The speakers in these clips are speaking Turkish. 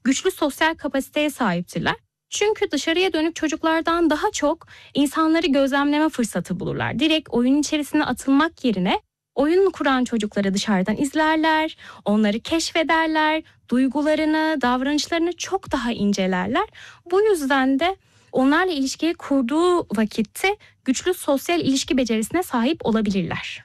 güçlü sosyal kapasiteye sahiptirler. Çünkü dışarıya dönük çocuklardan daha çok insanları gözlemleme fırsatı bulurlar. Direkt oyun içerisine atılmak yerine oyun kuran çocukları dışarıdan izlerler, onları keşfederler, duygularını, davranışlarını çok daha incelerler. Bu yüzden de onlarla ilişkiyi kurduğu vakitte güçlü sosyal ilişki becerisine sahip olabilirler.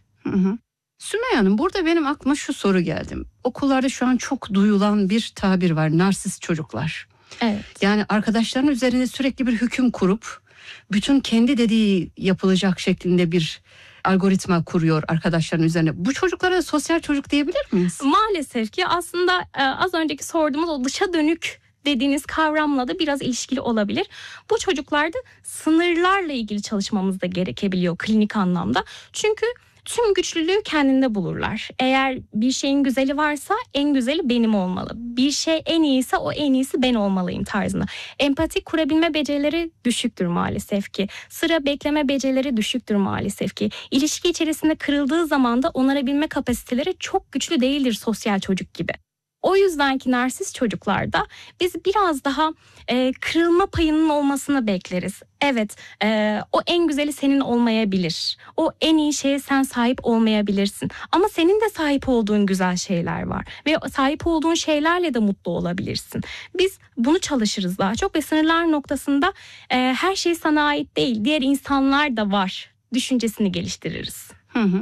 Sümeyye Hanım, burada benim aklıma şu soru geldi. Okullarda şu an çok duyulan bir tabir var: narsist çocuklar. Evet. Yani arkadaşlarının üzerinde sürekli bir hüküm kurup bütün kendi dediği yapılacak şeklinde bir algoritma kuruyor arkadaşların üzerine. Bu çocuklara da sosyal çocuk diyebilir miyiz? Maalesef ki aslında az önceki sorduğumuz o dışa dönük dediğiniz kavramla da biraz ilişkili olabilir. Bu çocuklarda sınırlarla ilgili çalışmamız da gerekebiliyor klinik anlamda. Çünkü tüm güçlülüğü kendinde bulurlar. Eğer bir şeyin güzeli varsa en güzeli benim olmalı. Bir şey en iyiyse o en iyisi ben olmalıyım tarzında. Empati kurabilme becerileri düşüktür maalesef ki. Sıra bekleme becerileri düşüktür maalesef ki. İlişki içerisinde kırıldığı zaman da onarabilme kapasiteleri çok güçlü değildir sosyal çocuk gibi. O yüzden ki narsist çocuklarda biz biraz daha kırılma payının olmasını bekleriz. Evet, o en güzeli senin olmayabilir. O en iyi şeye sen sahip olmayabilirsin. Ama senin de sahip olduğun güzel şeyler var. Ve sahip olduğun şeylerle de mutlu olabilirsin. Biz bunu çalışırız daha çok ve sınırlar noktasında her şey sana ait değil, diğer insanlar da var düşüncesini geliştiririz.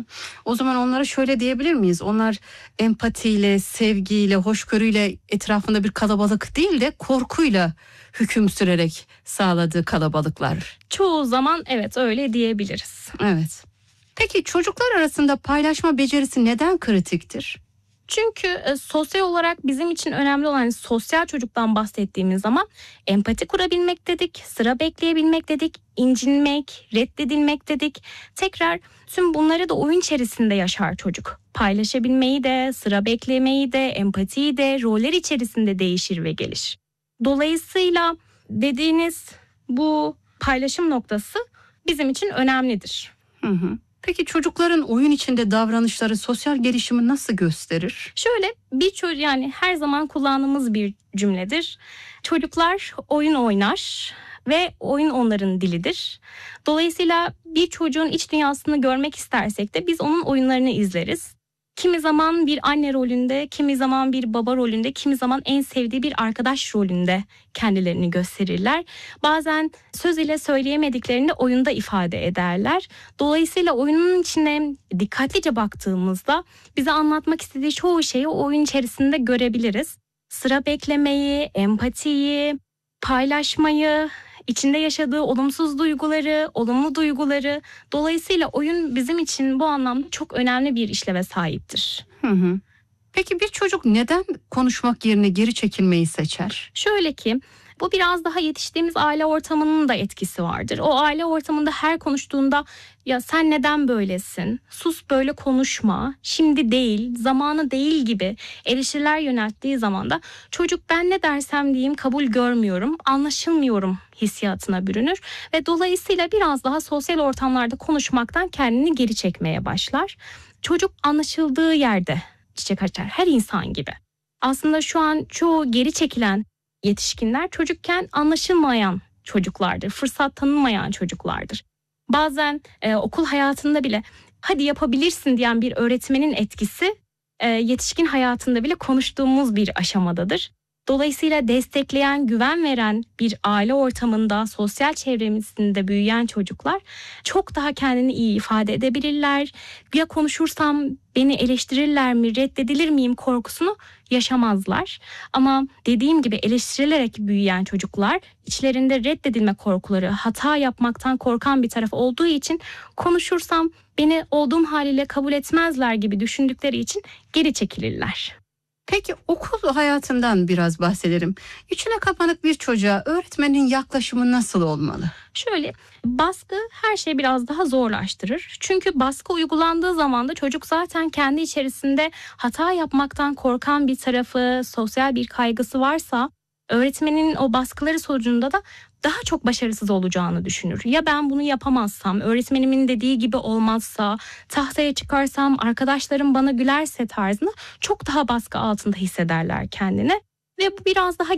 O zaman onlara şöyle diyebilir miyiz? Onlar empatiyle, sevgiyle, hoşgörüyle etrafında bir kalabalık değil de korkuyla hüküm sürerek sağladığı kalabalıklar. Çoğu zaman evet öyle diyebiliriz. Evet. Peki çocuklar arasında paylaşma becerisi neden kritiktir? Çünkü sosyal olarak bizim için önemli olan sosyal çocuktan bahsettiğimiz zaman empati kurabilmek dedik, sıra bekleyebilmek dedik, incinmek, reddedilmek dedik. Tekrar tüm bunları da oyun içerisinde yaşar çocuk. Paylaşabilmeyi de, sıra beklemeyi de, empatiyi de roller içerisinde değişir ve gelişir. Dolayısıyla dediğiniz bu paylaşım noktası bizim için önemlidir. Peki çocukların oyun içinde davranışları sosyal gelişimi nasıl gösterir? Şöyle yani her zaman kullandığımız bir cümledir. Çocuklar oyun oynar ve oyun onların dilidir. Dolayısıyla bir çocuğun iç dünyasını görmek istersek de biz onun oyunlarını izleriz. Kimi zaman bir anne rolünde, kimi zaman bir baba rolünde, kimi zaman en sevdiği bir arkadaş rolünde kendilerini gösterirler. Bazen söz ile söyleyemediklerini oyunda ifade ederler. Dolayısıyla oyunun içine dikkatlice baktığımızda bize anlatmak istediği çoğu şeyi o oyun içerisinde görebiliriz. Sıra beklemeyi, empatiyi, paylaşmayı, içinde yaşadığı olumsuz duyguları, olumlu duyguları. Dolayısıyla oyun bizim için bu anlamda çok önemli bir işleve sahiptir. Peki bir çocuk neden konuşmak yerine geri çekilmeyi seçer? Şöyle ki bu biraz daha yetiştiğimiz aile ortamının da etkisi vardır. O aile ortamında her konuştuğunda ya sen neden böylesin, sus böyle konuşma, şimdi değil, zamanı değil gibi eleştiriler yönelttiği zaman da çocuk ben ne dersem diyeyim kabul görmüyorum, anlaşılmıyorum hissiyatına bürünür. Ve dolayısıyla biraz daha sosyal ortamlarda konuşmaktan kendini geri çekmeye başlar. Çocuk anlaşıldığı yerde çiçek açar, her insan gibi. Aslında şu an çoğu geri çekilen yetişkinler çocukken anlaşılmayan çocuklardır, fırsat tanınmayan çocuklardır. Bazen okul hayatında bile hadi yapabilirsin diyen bir öğretmenin etkisi yetişkin hayatında bile konuştuğumuz bir aşamadadır. Dolayısıyla destekleyen, güven veren bir aile ortamında, sosyal çevremizde büyüyen çocuklar çok daha kendini iyi ifade edebilirler. Ya konuşursam beni eleştirirler mi, reddedilir miyim korkusunu yaşamazlar. Ama dediğim gibi eleştirilerek büyüyen çocuklar içlerinde reddedilme korkuları, hata yapmaktan korkan bir taraf olduğu için konuşursam beni olduğum haliyle kabul etmezler gibi düşündükleri için geri çekilirler. Peki okul hayatından biraz bahsedelim. İçine kapanık bir çocuğa öğretmenin yaklaşımı nasıl olmalı? Şöyle, baskı her şeyi biraz daha zorlaştırır. Çünkü baskı uygulandığı zaman da çocuk zaten kendi içerisinde hata yapmaktan korkan bir tarafı, sosyal bir kaygısı varsa öğretmenin o baskıları sonucunda da daha çok başarısız olacağını düşünür. Ya ben bunu yapamazsam, öğretmenimin dediği gibi olmazsa, tahtaya çıkarsam, arkadaşlarım bana gülerse tarzında çok daha baskı altında hissederler kendini. Ve bu biraz daha